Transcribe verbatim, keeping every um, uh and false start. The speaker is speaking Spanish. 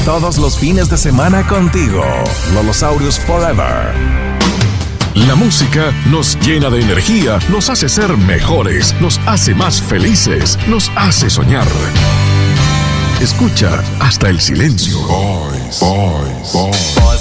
Todos los fines de semana contigo. Lolosaurus Forever. La música nos llena de energía, nos hace ser mejores, nos hace más felices, nos hace soñar. Escucha hasta el silencio. Boys, boys, boys.